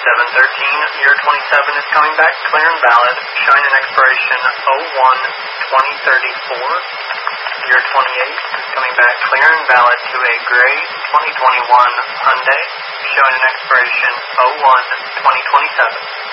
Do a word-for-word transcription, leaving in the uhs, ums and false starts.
seven thirteen, year twenty-seven is coming back clear and valid, showing an expiration oh one twenty thirty-four. Year twenty-eight is coming back clear and valid to a gray twenty twenty-one Hyundai, showing an expiration oh one twenty twenty-seven.